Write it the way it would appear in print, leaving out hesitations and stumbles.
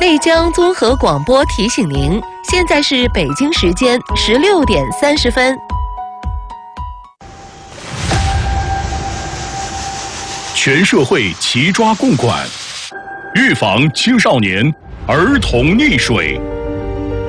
内江综合广播提醒您，现在是北京时间16点30分。 全社会齐抓共管，预防青少年儿童溺水。